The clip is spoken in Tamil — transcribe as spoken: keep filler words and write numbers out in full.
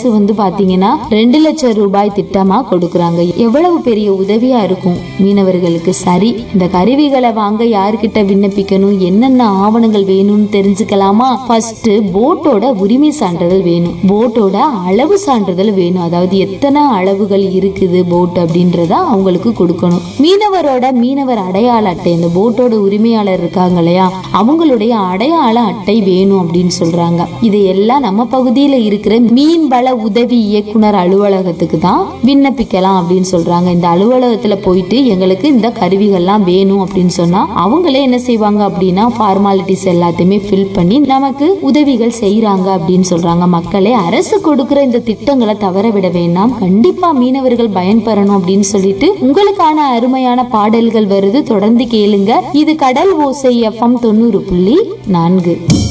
அரசு வந்து பாத்தீங்கன்னா ரெண்டு லட்சம் ரூபாய் திட்டமா கொடுக்கறாங்க. எவ்வளவு பெரிய உதவியா இருக்கும் மீனவர்களுக்கு. சரி, இந்த கருவிகளை வாங்க யாருக்கிட்ட விண்ணப்பிக்கணும், என்னென்ன ஆவணங்கள் வேணும்னு தெரிஞ்சுக்கலாமா? ஃபர்ஸ்ட் போட்டோட உரிமை சான்றிதழ் வேணும், போட்டோட அளவு சான்றிதழ் வேணும். அதாவது எத்தனை அளவுகள் இருக்குது போட் அப்படின்றத அவங்களுக்கு கொடுக்கணும். மீனவரோட மீனவர் அடையாள அட்டை, இந்த போட்டோட உரிமையாளர் இருக்காங்க இல்லையா, அவங்களுடைய அடையாள அட்டை வேணும் அப்படின்னு சொல்றாங்க. இதையெல்லாம் நம்ம பகுதியில இருக்கிற மீன்வள உதவி இயக்குனர் அலுவலகத்துக்கு தான் விண்ணப்பிக்கலாம் அப்படின்னு சொல்றாங்க. இந்த அலுவலகத்துல போயிட்டு எங்களுக்கு இந்த கருவிகள்லாம் வேணும் அப்படின்னு சொன்னா அவங்களே என்ன செய்வாங்க அப்படின்னா ஃபார்மாலிட்டிஸ் எல்லாத்தையுமே ஃபில் பண்ணி நமக்கு உதவிகள் செய்யறாங்க அப்படின்னு சொல்றாங்க. மக்களே, அரசு கொடுக்கிற இந்த திட்டங்களை தவற விட வேண்டாம். கண்டிப்பா மீனவர்கள் பயன்பெறணும் அப்படின்னு சொல்லிட்டு உங்களுக்கான அருமையான பாடல்கள் வருது, தொடர்ந்து கேளுங்க. இது கடல் ஓசை எஃப்எம் தொண்ணூறு புள்ளி நான்கு.